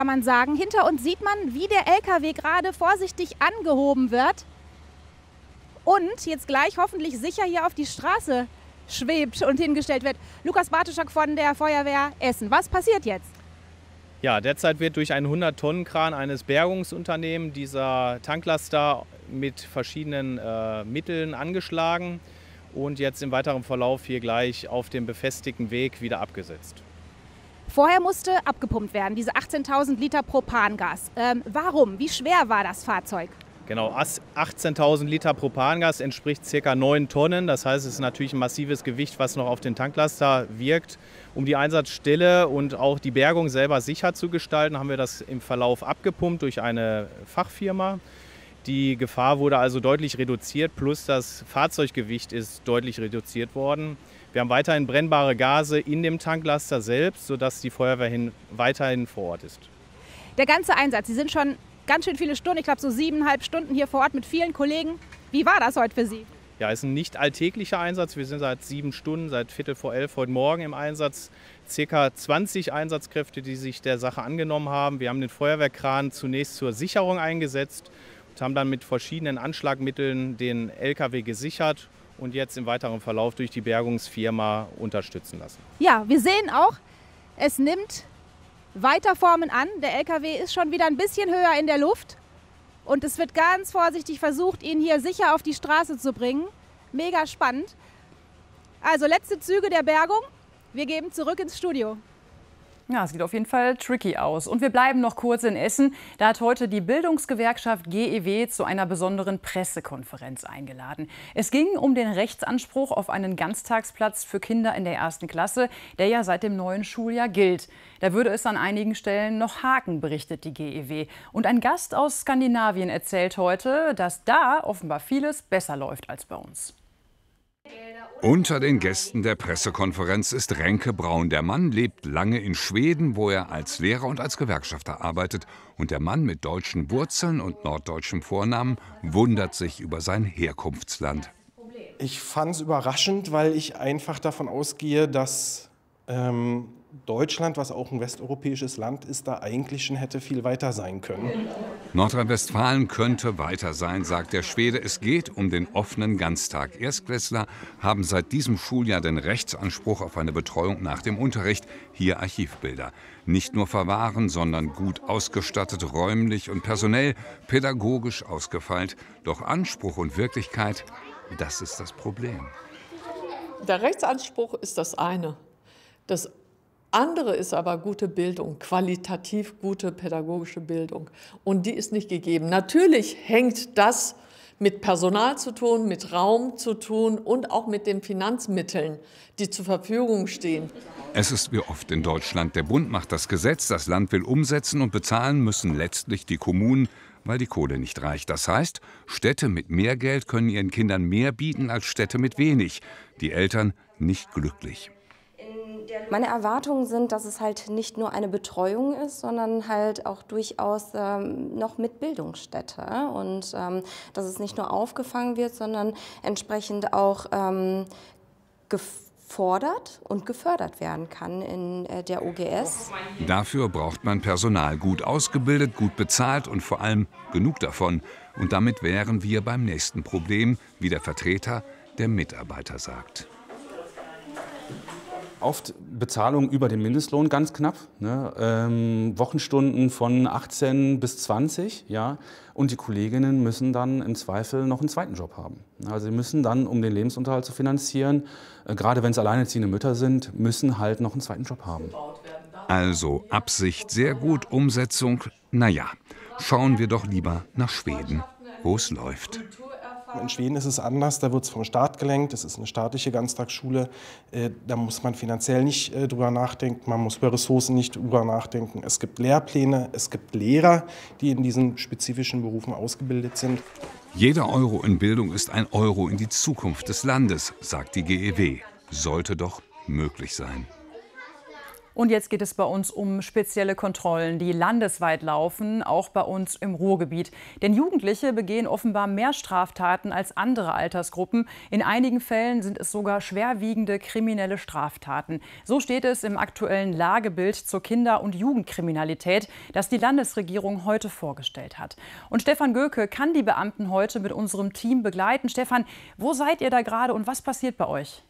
Kann man sagen. Hinter uns sieht man, wie der LKW gerade vorsichtig angehoben wird und jetzt gleich hoffentlich sicher hier auf die Straße schwebt und hingestellt wird. Lukas Bartoschak von der Feuerwehr Essen. Was passiert jetzt? Ja, derzeit wird durch einen 100-Tonnen-Kran eines Bergungsunternehmens dieser Tanklaster mit verschiedenen Mitteln angeschlagen und jetzt im weiteren Verlauf hier gleich auf dem befestigten Weg wieder abgesetzt. Vorher musste abgepumpt werden, diese 18.000 Liter Propangas. Warum? Wie schwer war das Fahrzeug? Genau, 18.000 Liter Propangas entspricht ca. 9 Tonnen. Das heißt, es ist natürlich ein massives Gewicht, was noch auf den Tanklaster wirkt. Um die Einsatzstelle und auch die Bergung selber sicher zu gestalten, haben wir das im Verlauf abgepumpt durch eine Fachfirma. Die Gefahr wurde also deutlich reduziert, plus das Fahrzeuggewicht ist deutlich reduziert worden. Wir haben weiterhin brennbare Gase in dem Tanklaster selbst, sodass die Feuerwehr weiterhin vor Ort ist. Der ganze Einsatz, Sie sind schon ganz schön viele Stunden, ich glaube so 7,5 Stunden hier vor Ort mit vielen Kollegen. Wie war das heute für Sie? Ja, es ist ein nicht alltäglicher Einsatz. Wir sind seit 7 Stunden, seit 10:45 heute Morgen im Einsatz. Circa 20 Einsatzkräfte, die sich der Sache angenommen haben. Wir haben den Feuerwehrkran zunächst zur Sicherung eingesetzt und haben dann mit verschiedenen Anschlagmitteln den LKW gesichert und jetzt im weiteren Verlauf durch die Bergungsfirma unterstützen lassen. Ja, wir sehen auch, es nimmt weiter Formen an. Der LKW ist schon wieder ein bisschen höher in der Luft und es wird ganz vorsichtig versucht, ihn hier sicher auf die Straße zu bringen. Mega spannend. Also letzte Züge der Bergung. Wir geben zurück ins Studio. Ja, es sieht auf jeden Fall tricky aus. Und wir bleiben noch kurz in Essen. Da hat heute die Bildungsgewerkschaft GEW zu einer besonderen Pressekonferenz eingeladen. Es ging um den Rechtsanspruch auf einen Ganztagsplatz für Kinder in der 1. Klasse, der ja seit dem neuen Schuljahr gilt. Da würde es an einigen Stellen noch haken, berichtet die GEW. Und ein Gast aus Skandinavien erzählt heute, dass da offenbar vieles besser läuft als bei uns. Unter den Gästen der Pressekonferenz ist Renke Braun. Der Mann lebt lange in Schweden, wo er als Lehrer und als Gewerkschafter arbeitet. Und der Mann mit deutschen Wurzeln und norddeutschem Vornamen wundert sich über sein Herkunftsland. Ich fand es überraschend, weil ich einfach davon ausgehe, dass Deutschland, was auch ein westeuropäisches Land ist, da eigentlich schon hätte viel weiter sein können. Nordrhein-Westfalen könnte weiter sein, sagt der Schwede. Es geht um den offenen Ganztag. Erstklässler haben seit diesem Schuljahr den Rechtsanspruch auf eine Betreuung nach dem Unterricht. Hier Archivbilder. Nicht nur verwahren, sondern gut ausgestattet, räumlich und personell, pädagogisch ausgefeilt. Doch Anspruch und Wirklichkeit, das ist das Problem. Der Rechtsanspruch ist das eine. Das andere ist aber gute Bildung, qualitativ gute pädagogische Bildung. Und die ist nicht gegeben. Natürlich hängt das mit Personal zu tun, mit Raum zu tun und auch mit den Finanzmitteln, die zur Verfügung stehen. Es ist wie oft in Deutschland. Der Bund macht das Gesetz, das Land will umsetzen und bezahlen müssen letztlich die Kommunen, weil die Kohle nicht reicht. Das heißt, Städte mit mehr Geld können ihren Kindern mehr bieten als Städte mit wenig. Die Eltern nicht glücklich. Meine Erwartungen sind, dass es halt nicht nur eine Betreuung ist, sondern halt auch durchaus noch mit Bildungsstätte und dass es nicht nur aufgefangen wird, sondern entsprechend auch gefordert und gefördert werden kann in der OGS. Dafür braucht man Personal, gut ausgebildet, gut bezahlt und vor allem genug davon. Und damit wären wir beim nächsten Problem, wie der Vertreter der Mitarbeiter sagt. Oft Bezahlung über den Mindestlohn, ganz knapp. Ne? Wochenstunden von 18 bis 20. Ja? Und die Kolleginnen müssen dann im Zweifel noch einen zweiten Job haben. Also sie müssen dann, um den Lebensunterhalt zu finanzieren, gerade wenn es alleinerziehende Mütter sind, müssen halt noch einen zweiten Job haben. Also Absicht sehr gut, Umsetzung, naja. Schauen wir doch lieber nach Schweden, wo es läuft. In Schweden ist es anders, da wird es vom Staat gelenkt, es ist eine staatliche Ganztagsschule, da muss man finanziell nicht drüber nachdenken, man muss über Ressourcen nicht drüber nachdenken. Es gibt Lehrpläne, es gibt Lehrer, die in diesen spezifischen Berufen ausgebildet sind. Jeder Euro in Bildung ist ein Euro in die Zukunft des Landes, sagt die GEW. Sollte doch möglich sein. Und jetzt geht es bei uns um spezielle Kontrollen, die landesweit laufen, auch bei uns im Ruhrgebiet. Denn Jugendliche begehen offenbar mehr Straftaten als andere Altersgruppen. In einigen Fällen sind es sogar schwerwiegende kriminelle Straftaten. So steht es im aktuellen Lagebild zur Kinder- und Jugendkriminalität, das die Landesregierung heute vorgestellt hat. Und Stefan Göke kann die Beamten heute mit unserem Team begleiten. Stefan, wo seid ihr da gerade und was passiert bei euch?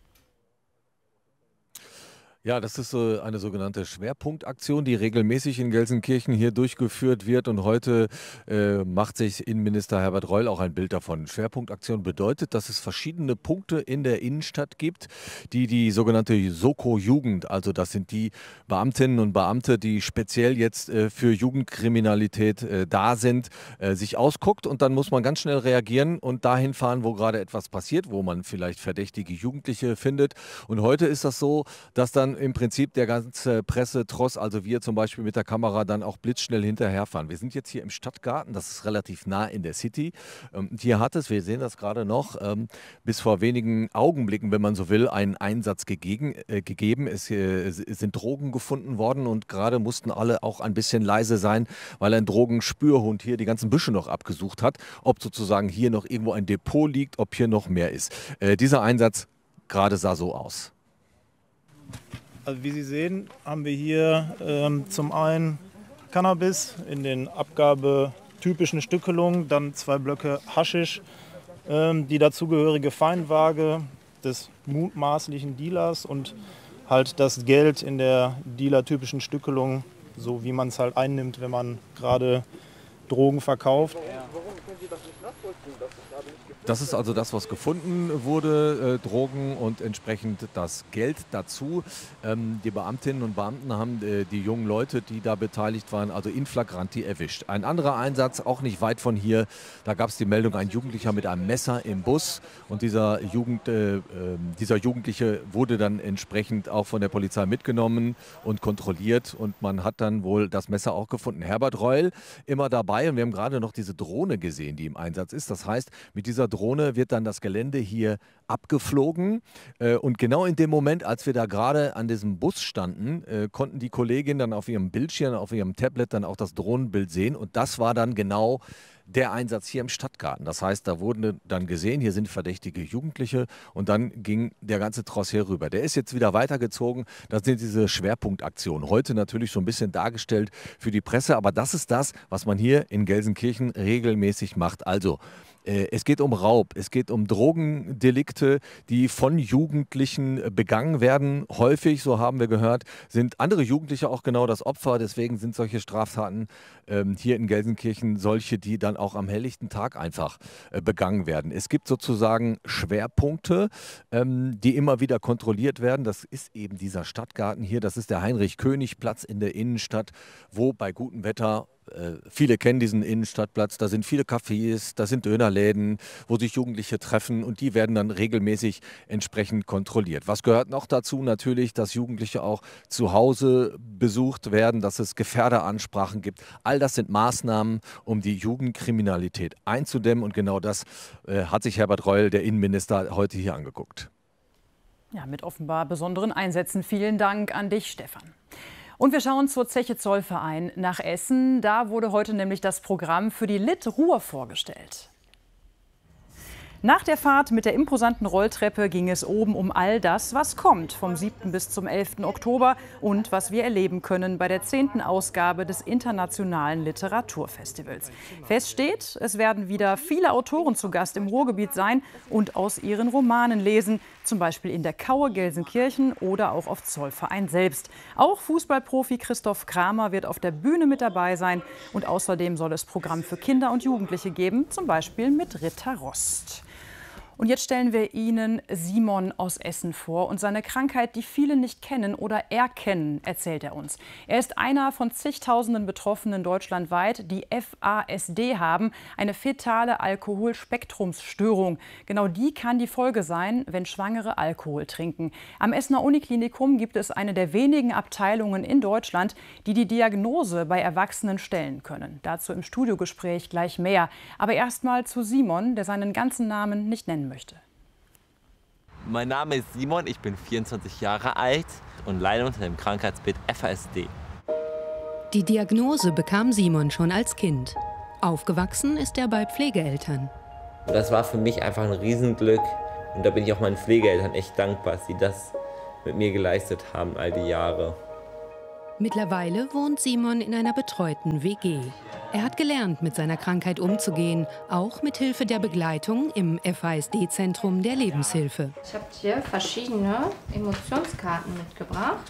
Ja, das ist eine sogenannte Schwerpunktaktion, die regelmäßig in Gelsenkirchen hier durchgeführt wird. Und heute macht sich Innenminister Herbert Reul auch ein Bild davon. Schwerpunktaktion bedeutet, dass es verschiedene Punkte in der Innenstadt gibt, die sogenannte Soko-Jugend, also das sind die Beamtinnen und Beamte, die speziell jetzt für Jugendkriminalität da sind, sich ausguckt. Und dann muss man ganz schnell reagieren und dahin fahren, wo gerade etwas passiert, wo man vielleicht verdächtige Jugendliche findet. Und heute ist das so, dass dann im Prinzip der ganze Pressetross, also wir zum Beispiel mit der Kamera, dann auch blitzschnell hinterherfahren. Wir sind jetzt hier im Stadtgarten, das ist relativ nah in der City. Hier hat es, wir sehen das gerade noch, bis vor wenigen Augenblicken, wenn man so will, einen Einsatz gegeben. Es sind Drogen gefunden worden und gerade mussten alle auch ein bisschen leise sein, weil ein Drogenspürhund hier die ganzen Büsche noch abgesucht hat, ob sozusagen hier noch irgendwo ein Depot liegt, ob hier noch mehr ist. Dieser Einsatz gerade sah so aus. Also wie Sie sehen, haben wir hier zum einen Cannabis in den abgabetypischen Stückelungen, dann 2 Blöcke Haschisch, die dazugehörige Feinwaage des mutmaßlichen Dealers und halt das Geld in der dealertypischen Stückelung, so wie man es halt einnimmt, wenn man gerade Drogen verkauft. Das ist also das, was gefunden wurde, Drogen und entsprechend das Geld dazu. Die Beamtinnen und Beamten haben die jungen Leute, die da beteiligt waren, also in flagranti erwischt. Ein anderer Einsatz, auch nicht weit von hier, da gab es die Meldung, ein Jugendlicher mit einem Messer im Bus. Und dieser Jugendliche wurde dann entsprechend auch von der Polizei mitgenommen und kontrolliert. Und man hat dann wohl das Messer auch gefunden. Herbert Reul immer dabei und wir haben gerade noch diese Drohne gesehen, die im Einsatz ist. Das heißt, mit dieser Drohne wird dann das Gelände hier abgeflogen und genau in dem Moment, als wir da gerade an diesem Bus standen, konnten die Kolleginnen dann auf ihrem Bildschirm, auf ihrem Tablet dann auch das Drohnenbild sehen und das war dann genau der Einsatz hier im Stadtgarten. Das heißt, da wurden dann gesehen, hier sind verdächtige Jugendliche und dann ging der ganze Tross hier rüber. Der ist jetzt wieder weitergezogen. Das sind diese Schwerpunktaktionen. Heute natürlich so ein bisschen dargestellt für die Presse, aber das ist das, was man hier in Gelsenkirchen regelmäßig macht. Also es geht um Raub, es geht um Drogendelikte, die von Jugendlichen begangen werden. Häufig, so haben wir gehört, sind andere Jugendliche auch genau das Opfer. Deswegen sind solche Straftaten hier in Gelsenkirchen solche, die dann auch am helllichten Tag einfach begangen werden. Es gibt sozusagen Schwerpunkte, die immer wieder kontrolliert werden. Das ist eben dieser Stadtgarten hier, das ist der Heinrich-König-Platz in der Innenstadt, wo bei gutem Wetter viele kennen diesen Innenstadtplatz, da sind viele Cafés, da sind Dönerläden, wo sich Jugendliche treffen und die werden dann regelmäßig entsprechend kontrolliert. Was gehört noch dazu? Natürlich, dass Jugendliche auch zu Hause besucht werden, dass es Gefährderansprachen gibt. All das sind Maßnahmen, um die Jugendkriminalität einzudämmen und genau das hat sich Herbert Reul, der Innenminister, heute hier angeguckt. Ja, mit offenbar besonderen Einsätzen. Vielen Dank an dich, Stefan. Und wir schauen zur Zeche Zollverein nach Essen. Da wurde heute nämlich das Programm für die Lit Ruhr vorgestellt. Nach der Fahrt mit der imposanten Rolltreppe ging es oben um all das, was kommt, vom 7. bis zum 11. Oktober und was wir erleben können bei der 10. Ausgabe des Internationalen Literaturfestivals. Fest steht, es werden wieder viele Autoren zu Gast im Ruhrgebiet sein und aus ihren Romanen lesen, zum Beispiel in der Kaue Gelsenkirchen oder auch auf Zollverein selbst. Auch Fußballprofi Christoph Kramer wird auf der Bühne mit dabei sein und außerdem soll es Programm für Kinder und Jugendliche geben, zum Beispiel mit Ritter Rost. Und jetzt stellen wir Ihnen Simon aus Essen vor und seine Krankheit, die viele nicht kennen oder erkennen, erzählt er uns. Er ist einer von zigtausenden Betroffenen deutschlandweit, die FASD haben, eine fetale Alkoholspektrumsstörung. Genau die kann die Folge sein, wenn Schwangere Alkohol trinken. Am Essener Uniklinikum gibt es eine der wenigen Abteilungen in Deutschland, die die Diagnose bei Erwachsenen stellen können. Dazu im Studiogespräch gleich mehr. Aber erst mal zu Simon, der seinen ganzen Namen nicht nennen möchte. Mein Name ist Simon, ich bin 24 Jahre alt und leide unter dem Krankheitsbild FASD. Die Diagnose bekam Simon schon als Kind. Aufgewachsen ist er bei Pflegeeltern. Das war für mich einfach ein Riesenglück und da bin ich auch meinen Pflegeeltern echt dankbar, dass sie das mit mir geleistet haben all die Jahre. Mittlerweile wohnt Simon in einer betreuten WG. Er hat gelernt, mit seiner Krankheit umzugehen, auch mit Hilfe der Begleitung im FASD-Zentrum der Lebenshilfe. Ich habe hier verschiedene Emotionskarten mitgebracht.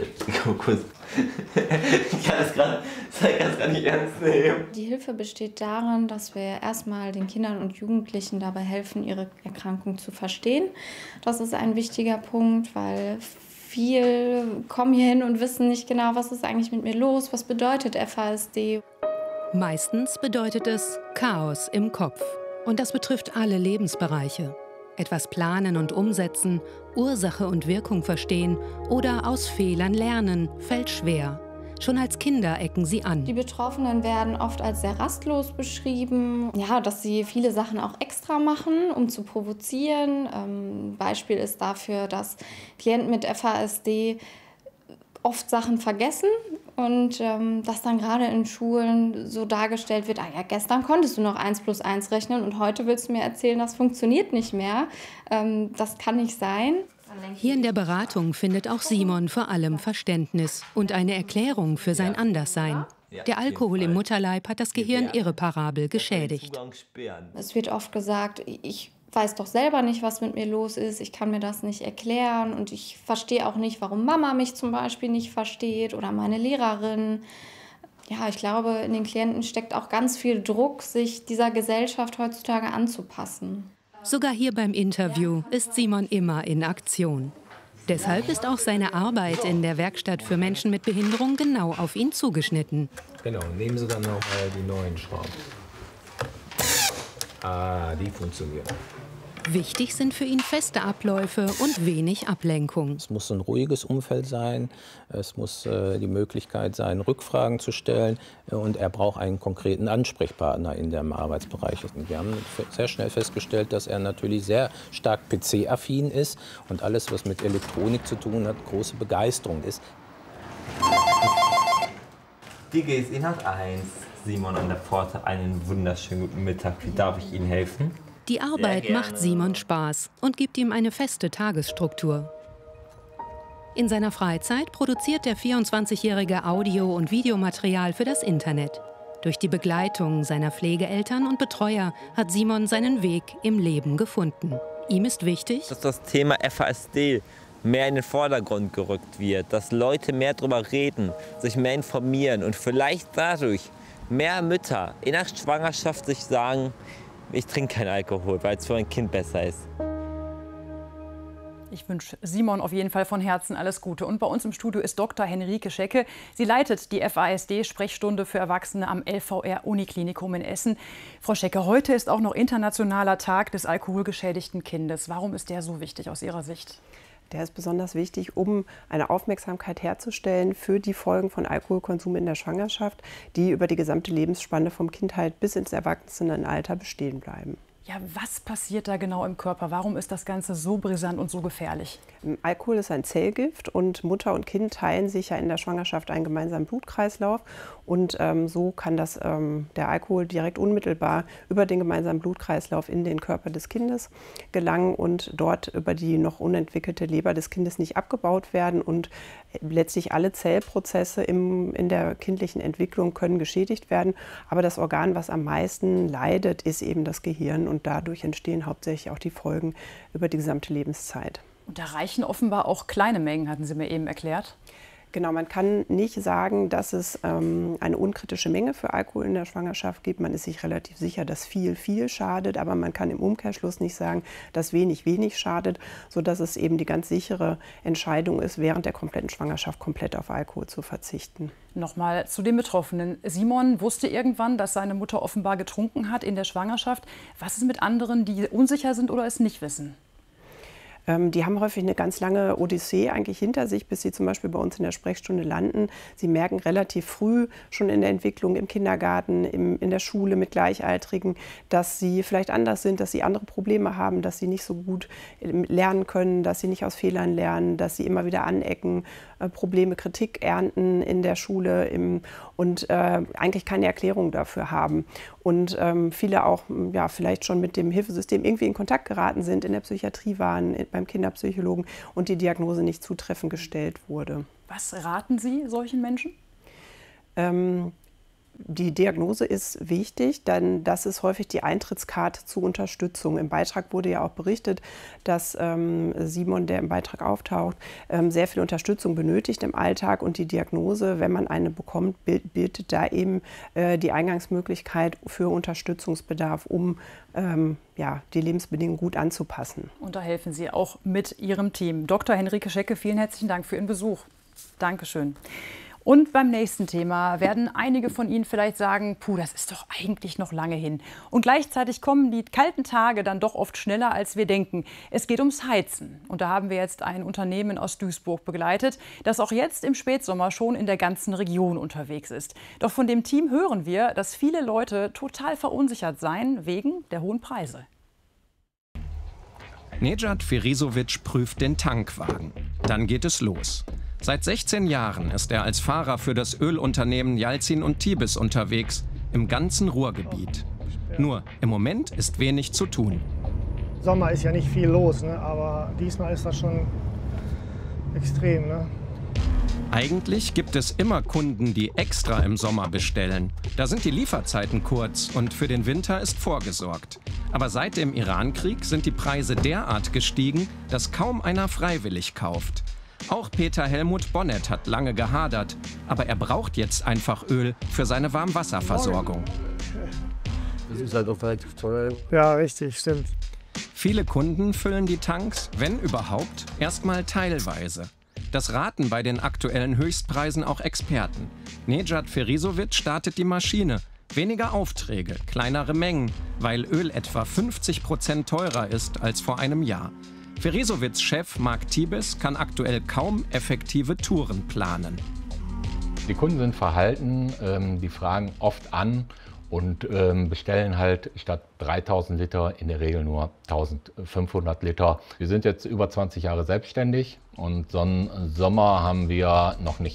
Ich kann das gerade nicht ernst nehmen. Die Hilfe besteht darin, dass wir erstmal den Kindern und Jugendlichen dabei helfen, ihre Erkrankung zu verstehen. Das ist ein wichtiger Punkt, weil viele kommen hier hin und wissen nicht genau, was ist eigentlich mit mir los, was bedeutet FASD. Meistens bedeutet es Chaos im Kopf. Und das betrifft alle Lebensbereiche. Etwas planen und umsetzen, Ursache und Wirkung verstehen oder aus Fehlern lernen, fällt schwer. Schon als Kinder ecken sie an. Die Betroffenen werden oft als sehr rastlos beschrieben. Ja, dass sie viele Sachen auch extra machen, um zu provozieren. Beispiel ist dafür, dass Klienten mit FASD oft Sachen vergessen und dass dann gerade in Schulen so dargestellt wird, ja, gestern konntest du noch 1 + 1 rechnen und heute willst du mir erzählen, das funktioniert nicht mehr. Das kann nicht sein. Hier in der Beratung findet auch Simon vor allem Verständnis und eine Erklärung für sein Anderssein. Der Alkohol im Mutterleib hat das Gehirn irreparabel geschädigt. Es wird oft gesagt, ich weiß doch selber nicht, was mit mir los ist, ich kann mir das nicht erklären und ich verstehe auch nicht, warum Mama mich zum Beispiel nicht versteht oder meine Lehrerin. Ja, ich glaube, in den Klienten steckt auch ganz viel Druck, sich dieser Gesellschaft heutzutage anzupassen. Sogar hier beim Interview ist Simon immer in Aktion. Deshalb ist auch seine Arbeit in der Werkstatt für Menschen mit Behinderung genau auf ihn zugeschnitten. Genau, nehmen Sie dann noch die neuen Schrauben. Ah, die funktionieren. Wichtig sind für ihn feste Abläufe und wenig Ablenkung. Es muss ein ruhiges Umfeld sein, es muss die Möglichkeit sein, Rückfragen zu stellen und er braucht einen konkreten Ansprechpartner in dem Arbeitsbereich. Und wir haben sehr schnell festgestellt, dass er natürlich sehr stark PC-affin ist und alles, was mit Elektronik zu tun hat, große Begeisterung ist. Die GSI hat 1. Simon an der Pforte, einen wunderschönen guten Mittag. Wie darf ich Ihnen helfen? Die Arbeit macht Simon Spaß und gibt ihm eine feste Tagesstruktur. In seiner Freizeit produziert der 24-Jährige Audio- und Videomaterial für das Internet. Durch die Begleitung seiner Pflegeeltern und Betreuer hat Simon seinen Weg im Leben gefunden. Ihm ist wichtig, dass das Thema FASD mehr in den Vordergrund gerückt wird, dass Leute mehr darüber reden, sich mehr informieren und vielleicht dadurch mehr Mütter in der Schwangerschaft sich sagen, ich trinke keinen Alkohol, weil es für mein Kind besser ist. Ich wünsche Simon auf jeden Fall von Herzen alles Gute. Und bei uns im Studio ist Dr. Henrike Schecke. Sie leitet die FASD-Sprechstunde für Erwachsene am LVR-Uniklinikum in Essen. Frau Schecke, heute ist auch noch Internationaler Tag des alkoholgeschädigten Kindes. Warum ist der so wichtig aus Ihrer Sicht? Der ist besonders wichtig, um eine Aufmerksamkeit herzustellen für die Folgen von Alkoholkonsum in der Schwangerschaft, die über die gesamte Lebensspanne vom Kindheit bis ins Erwachsenenalter bestehen bleiben. Ja, was passiert da genau im Körper? Warum ist das Ganze so brisant und so gefährlich? Alkohol ist ein Zellgift und Mutter und Kind teilen sich ja in der Schwangerschaft einen gemeinsamen Blutkreislauf. Und so kann der Alkohol direkt unmittelbar über den gemeinsamen Blutkreislauf in den Körper des Kindes gelangen und dort über die noch unentwickelte Leber des Kindes nicht abgebaut werden. Und letztlich alle Zellprozesse in der kindlichen Entwicklung können geschädigt werden. Aber das Organ, was am meisten leidet, ist eben das Gehirn. Und dadurch entstehen hauptsächlich auch die Folgen über die gesamte Lebenszeit. Und da reichen offenbar auch kleine Mengen, hatten Sie mir eben erklärt. Genau, man kann nicht sagen, dass es eine unkritische Menge für Alkohol in der Schwangerschaft gibt. Man ist sich relativ sicher, dass viel schadet, aber man kann im Umkehrschluss nicht sagen, dass wenig schadet, sodass es eben die ganz sichere Entscheidung ist, während der kompletten Schwangerschaft komplett auf Alkohol zu verzichten. Nochmal zu den Betroffenen. Simon wusste irgendwann, dass seine Mutter offenbar getrunken hat in der Schwangerschaft. Was ist mit anderen, die unsicher sind oder es nicht wissen? Die haben häufig eine ganz lange Odyssee eigentlich hinter sich, bis sie zum Beispiel bei uns in der Sprechstunde landen. Sie merken relativ früh schon in der Entwicklung im Kindergarten, in der Schule mit Gleichaltrigen, dass sie vielleicht anders sind, dass sie andere Probleme haben, dass sie nicht so gut lernen können, dass sie nicht aus Fehlern lernen, dass sie immer wieder anecken, Probleme, Kritik ernten in der Schule und eigentlich keine Erklärung dafür haben. Und viele auch vielleicht schon mit dem Hilfesystem irgendwie in Kontakt geraten sind, in der Psychiatrie waren, beim Kinderpsychologen und die Diagnose nicht zutreffend gestellt wurde. Was raten Sie solchen Menschen? Die Diagnose ist wichtig, denn das ist häufig die Eintrittskarte zur Unterstützung. Im Beitrag wurde ja auch berichtet, dass Simon, der im Beitrag auftaucht, sehr viel Unterstützung benötigt im Alltag. Und die Diagnose, wenn man eine bekommt, bietet da eben die Eingangsmöglichkeit für Unterstützungsbedarf, um die Lebensbedingungen gut anzupassen. Und da helfen Sie auch mit Ihrem Team. Dr. Henrike Schecke, vielen herzlichen Dank für Ihren Besuch. Dankeschön. Und beim nächsten Thema werden einige von Ihnen vielleicht sagen, puh, das ist doch eigentlich noch lange hin. Und gleichzeitig kommen die kalten Tage dann doch oft schneller, als wir denken. Es geht ums Heizen. Und da haben wir jetzt ein Unternehmen aus Duisburg begleitet, das auch jetzt im Spätsommer schon in der ganzen Region unterwegs ist. Doch von dem Team hören wir, dass viele Leute total verunsichert seien wegen der hohen Preise. Nejad Ferisovic prüft den Tankwagen. Dann geht es los. Seit 16 Jahren ist er als Fahrer für das Ölunternehmen Jalzin und Tibis unterwegs, im ganzen Ruhrgebiet. Nur im Moment ist wenig zu tun. Sommer ist ja nicht viel los, ne? Aber diesmal ist das schon extrem. Ne? Eigentlich gibt es immer Kunden, die extra im Sommer bestellen. Da sind die Lieferzeiten kurz und für den Winter ist vorgesorgt. Aber seit dem Irankrieg sind die Preise derart gestiegen, dass kaum einer freiwillig kauft. Auch Peter Helmut Bonnet hat lange gehadert, aber er braucht jetzt einfach Öl für seine Warmwasserversorgung. Das ist halt auch relativ teuer. Ja, richtig, stimmt. Viele Kunden füllen die Tanks, wenn überhaupt, erstmal teilweise. Das raten bei den aktuellen Höchstpreisen auch Experten. Nejad Ferisovic startet die Maschine. Weniger Aufträge, kleinere Mengen, weil Öl etwa 50% teurer ist als vor einem Jahr. Ferisovics Chef Mark Tibis kann aktuell kaum effektive Touren planen. Die Kunden sind verhalten, die fragen oft an und bestellen halt statt 3000 Liter in der Regel nur 1500 Liter. Wir sind jetzt über 20 Jahre selbstständig und so einen Sommer haben wir noch nicht